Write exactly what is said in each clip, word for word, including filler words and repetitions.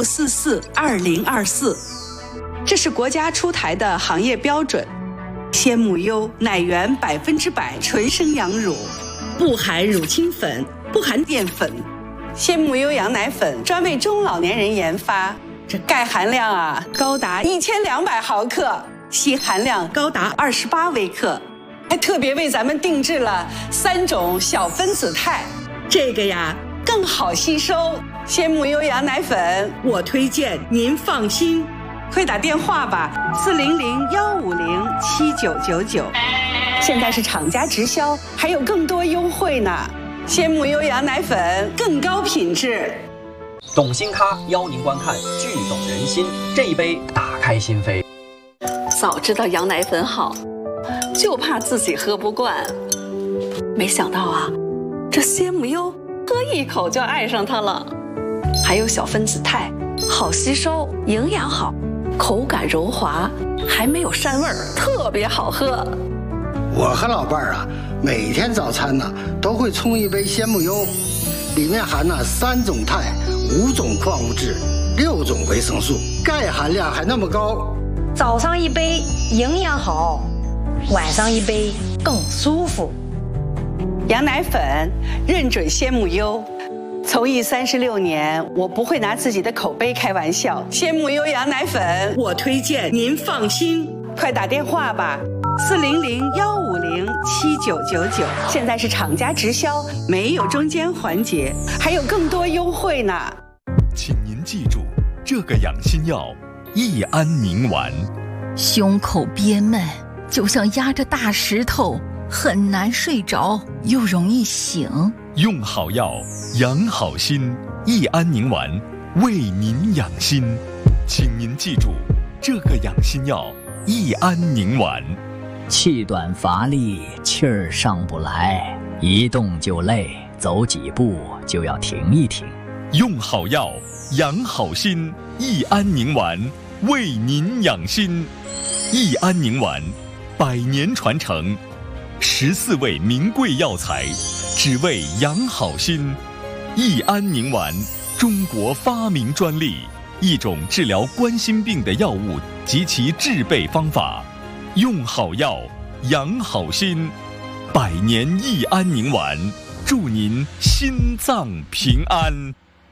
四四二零二四，这是国家出台的行业标准。鲜母优奶源百分之百纯生羊乳，不含乳清粉，不含淀粉。鲜母优羊奶粉专为中老年人研发，这钙含量啊高达一千两百毫克，硒含量高达二十八微克，还特别为咱们定制了三种小分子肽，这个呀更好吸收。鲜母优羊奶粉，我推荐您放心。快打电话吧，四零零幺五零七九九九，现在是厂家直销，还有更多优惠呢。鲜母优羊奶粉更高品质。 懂心咖邀您观看《剧懂人心》，这一杯打开心扉。 早知道羊奶粉好，就怕自己喝不惯。没想到啊，这鲜母优喝一口就爱上它了。还有小分子肽，好吸收，营养好。口感柔滑，还没有膻味儿，特别好喝。 我和老伴儿啊，每天早餐呢都会冲一杯鲜母优，里面含了三种肽、五种矿物质、六种维生素，钙含量还那么高。 早上一杯营养好，晚上一杯更舒服。 羊奶粉认准鲜母优。从艺三十六年，我不会拿自己的口碑开玩笑。鲜母优羊奶粉，我推荐您放心。快打电话吧，四零零幺五零七九九九。现在是厂家直销，没有中间环节，还有更多优惠呢。 请您记住，这个养心药益安宁丸。 胸口憋闷，就像压着大石头，很难睡着，又容易醒。 用好药，养好心，益安宁丸为您养心。请您记住，这个养心药益安宁丸。 气短乏力，气儿上不来，一动就累，走几步就要停一停。 用好药，养好心，益安宁丸为您养心。益安宁丸，百年传承，十四味名贵药材，只为养好心。益安宁丸，中国发明专利，一种治疗冠心病的药物及其制备方法。用好药，养好心。百年益安宁丸，祝您心脏平安。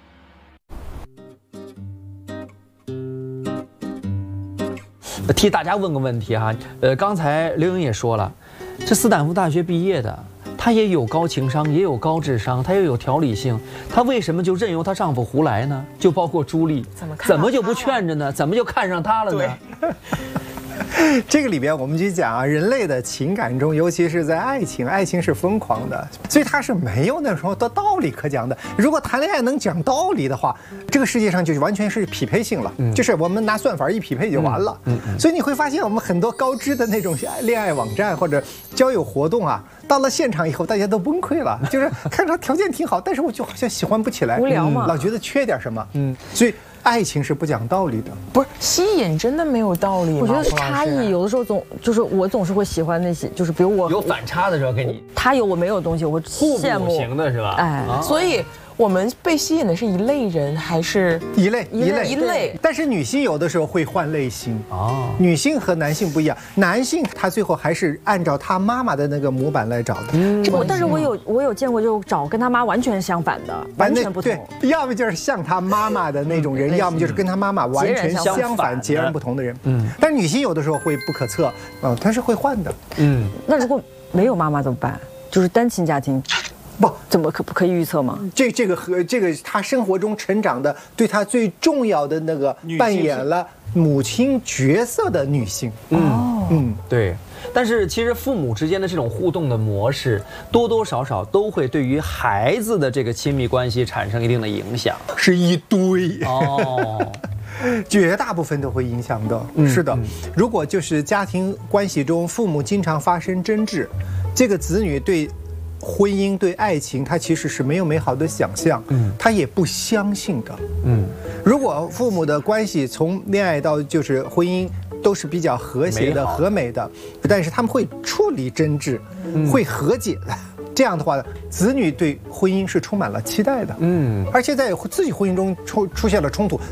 替大家问个问题哈，呃，刚才刘颖也说了，这斯坦福大学毕业的，她也有高情商，也有高智商，她又有条理性，她为什么就任由她丈夫胡来呢？就包括朱莉， 怎么看怎么就不劝着呢？怎么就看上他了呢？ 这个里边我们就讲啊，人类的情感中，尤其是在爱情，爱情是疯狂的，所以它是没有那时候的道理可讲的。如果谈恋爱能讲道理的话，这个世界上就完全是匹配性了，嗯、就是我们拿算法一匹配就完了。嗯嗯、所以你会发现，我们很多高知的那种恋爱网站或者交友活动啊，到了现场以后，大家都崩溃了，就是看着条件挺好，但是我就好像喜欢不起来， 无聊嘛， 老觉得缺点什么。嗯，所以。爱情是不讲道理的， 不是吸引真的没有道理吗？ 我觉得差异有的时候总就是我总是会喜欢那些，就是比如我有反差的时候给你， 他有我没有东西，我会羡慕型的是吧？ 哎，啊、所以我们被吸引的是一类人还是一类一类一类？ 但是女性有的时候会换类型哦，女性和男性不一样，男性他最后还是按照他妈妈的那个模板来找的。 嗯，我但是我有我有见过就找跟他妈完全相反的，完全不同。 对，要么就是像他妈妈的那种人，要么就是跟他妈妈完全相反、截然不同的人。嗯，但是女性有的时候会不可测，嗯，她是会换的。 嗯，那如果没有妈妈怎么办？就是单亲家庭。 不， 怎么可不可以预测吗？ 这这个和这个他生活中成长的，对他最重要的那个扮演了母亲角色的女性。 嗯嗯，对。但是其实父母之间的这种互动的模式，多多少少都会对于孩子的这个亲密关系产生一定的影响。 是一堆哦。绝大部分都会影响的。嗯、是的，如果就是家庭关系中父母经常发生争执，这个子女对婚姻对爱情，他其实是没有美好的想象，嗯，他也不相信的，嗯。如果父母的关系从恋爱到就是婚姻都是比较和谐的、和美的，但是他们会处理争执，嗯、会和解的。这样的话，子女对婚姻是充满了期待的，嗯，而且在自己婚姻中出出现了冲突，